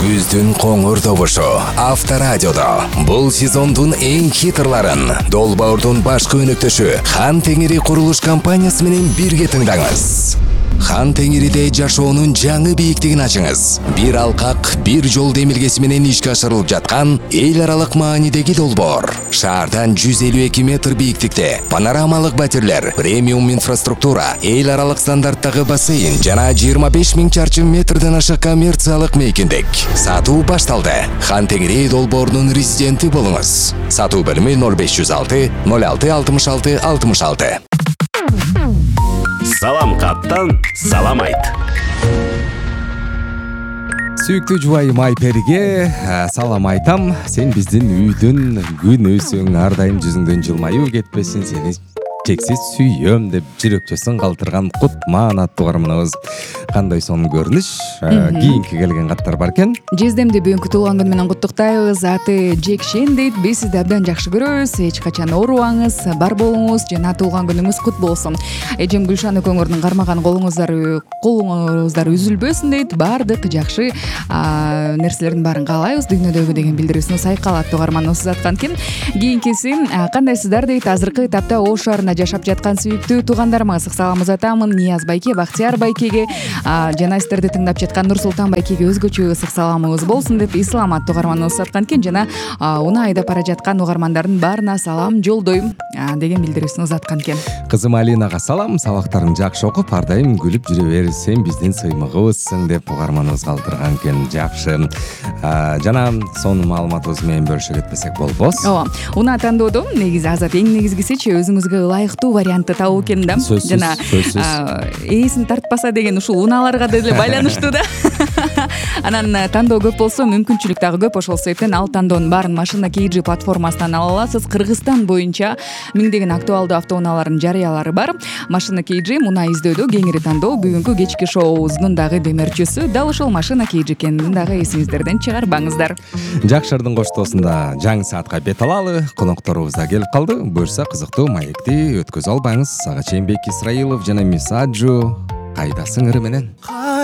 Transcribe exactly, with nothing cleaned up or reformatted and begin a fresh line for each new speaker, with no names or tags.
Күздүн коңур добушу Авторадиодо. Бул сезондун эң хитрларын Долбоордун башкы өнөктөшү Хан Теңири курулуш компаниясы менен бирге тыңдаңыз. Хан Теңириде жашоонун жаңы бийиктигин ачыңыз. Бир алкак, бир жол демилгеси менен ишке ашырылып жаткан эл аралык маанидеги долбоор. Шаардан жүз элүү эки метр бийиктикте панорамалык батирлер, премиум инфраструктура, эл аралык стандарттагы бассейн жана жыйырма беш миң чарчы метрден ашык коммерциялык мейкиндик. Сатуу башталды. Хан Теңири долбоорунун резиденти болуңуз. Сатуу бөлүмү ноль беш жүз алты ноль алты алтымыш алты алтымыш алты.
Салам каптан, салам айт.
Сүйүктүү жубайым Айперге салам айтам. Сен биздин үйдүн күн өсүң, ар дайым жүзүңдөн жылмаюу кетпесин, сени чексиз сүйөм деп жүрөкчөсүн калтырган Кутман аттуу угарманыбыз. Кандай сонун көрүнүш, кийинки келген каттар бар экен.
Жездемди бүгүнкү туулган күнү менен куттуктайбыз. Аты Жекшен дейт. Биз сизди абдан жакшы көрөбүз. Эч качан оорубаңыз, бар болуңуз жана туулган күнүңүз кут болсун. Эжем Гүлшаны Көңөрдүн кармаган колуңуздар колуңуздар үзүлбөсүн дейт. Баардык жакшы нерселердин баарын каалайбыз. Дүйнөдөгү деген билдирүүсүн сайкалат угарманыбыз аткан экен. Кийинкиси кандайсыздар дейт. Азыркы этапта Ош шаарында жашап жаткан сүйүктүү туугандарыма ысык салам узатамын. Нияз байке, Бактияр байкеге жана сиздерди тыңдап жаткан Нурсултан байкеге өзгөчө ысык саламыбыз болсун деп Ислам аттуу угарманыбыз аткан экен. Жана уна айдап бара жаткан угармандардын баарына салам жолдойм деген билдирүүсүн узаткан экен.
Кызым Алинага салам, сабактарың жакшы окуп, ар дайым күлүп жүрө бер, сен биздин сыймыгыбызсың деп угарманыбыз калтырган экен. Жакшы. Жана сонун маалыматыбыз менен бөлүшө кетпесек болбос.
Ооба. Уна тандоодо негизи азат эң негизгисичи өзүңүзгө ылайыктуу вариантты табуу экен да. Жана ээсин тартпаса деген ушул унааларга деле байланыштуу да. Анан тандоо көп болсо, мүмкүнчүлүк дагы көп. Ошол себептен ал тандоонун баарын Машина кей джи платформасынан ала аласыз. Кыргызстан боюнча миңдеген актуалдуу автоунаалардын жарыялары бар. Машина кей джи муна издөөдө кеңири тандоо бүгүнкү кечки шоубуздун дагы демерчүсү. Дал ошол Машина кей джи экенин дагы эсиңиздерден чыгарбаңыздар. Жакшырдын
коштоосунда жаңы саатка бет алалы. Конокторубуз да келип калды. Буюрса кызыктуу маекти өткөзө албаңыз. Ага чейин Бек Исраилов жана Мисаджу кайдасың ыры менен.